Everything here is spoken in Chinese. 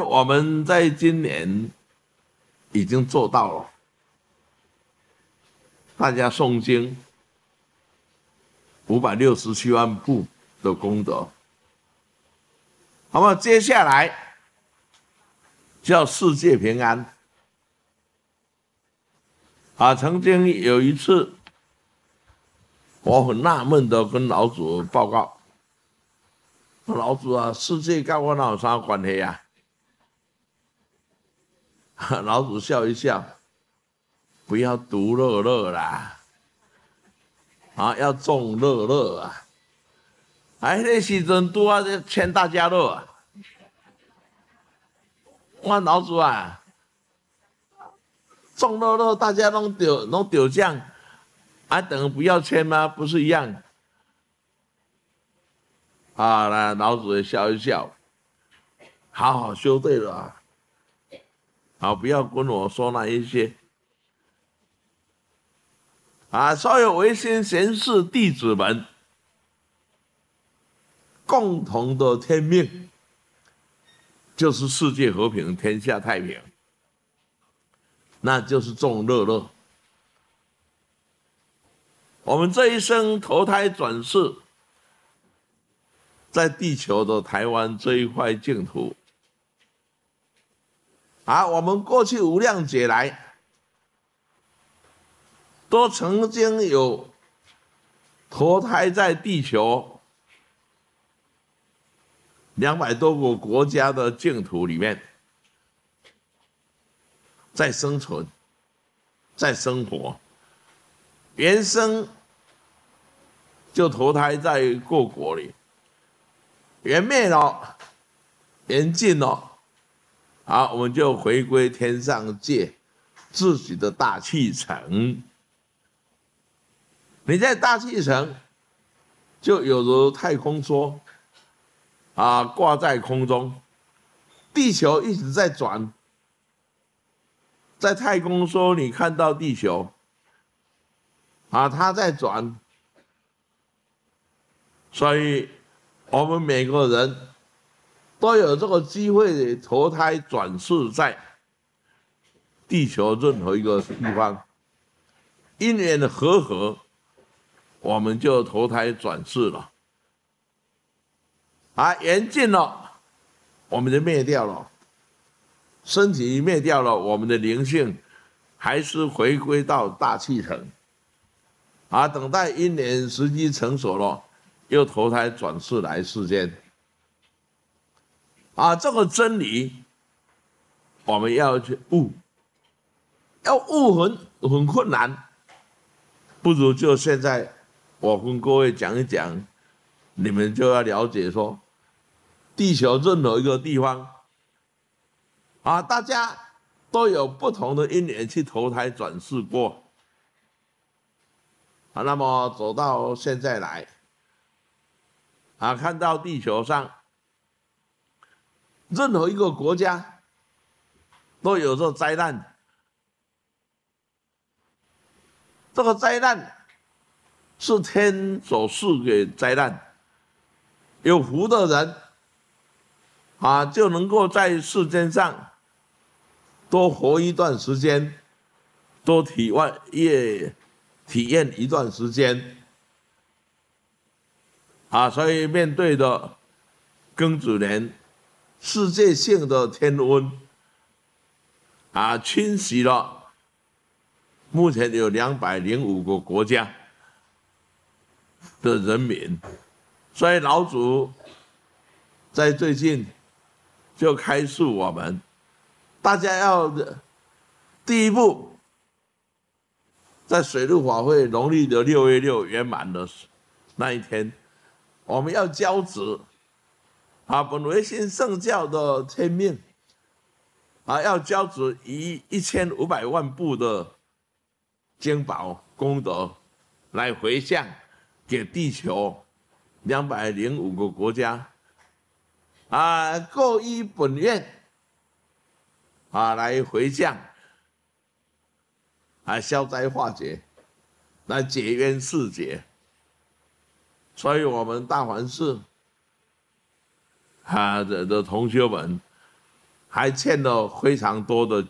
我们在今年已经做到了，大家诵经567万部的功德。那么接下来叫世界平安。曾经有一次，我很纳闷的跟老祖报告，老祖啊，世界跟我哪有啥关系啊？老祖笑一笑，不要独乐乐啦，要众乐乐啊！那时阵拄啊劝大家乐啊，我老祖啊，众乐乐大家拢得奖，等于不要签吗？不是一样？那老祖也笑一笑，好好修对了不要跟我说那一些所有唯心贤士弟子们共同的天命，就是世界和平，天下太平，那就是众乐乐。我们这一生投胎转世，在地球的台湾这一块净土我们过去无量劫来，都曾经有投胎在地球200多个国家的净土里面，在生存，在生活。原生就投胎在各国里，缘灭了，缘尽了，我们就回归天上界自己的大气层。你在大气层就有如太空梭挂在空中，地球一直在转，在太空梭你看到地球它在转，所以我们每个人都有这个机会投胎转世在地球任何一个地方，因缘和合，我们就投胎转世了缘尽了，我们就灭掉了，身体灭掉了，我们的灵性还是回归到大气层等待因缘时机成熟了，又投胎转世来世间这个真理我们要去悟，要悟很困难，不如就现在我跟各位讲一讲，你们就要了解说，地球任何一个地方大家都有不同的因缘去投胎转世过那么走到现在来看到地球上任何一个国家都有这灾难，这个灾难是天所赐给灾难，有福的人就能够在世间上多活一段时间，多体验一段时间所以面对的庚子年世界性的天温侵袭了目前有205个国家的人民，所以老祖在最近就开示我们，大家要第一步，在水陆法会农历的6月6圆满的那一天，我们要交旨本唯心圣教的天命要交旨以1500万部的经宝功德来回向给地球205个国家各依本愿来回向消灾化解，来解冤释结。所以我们大环寺的同学们还欠了非常多的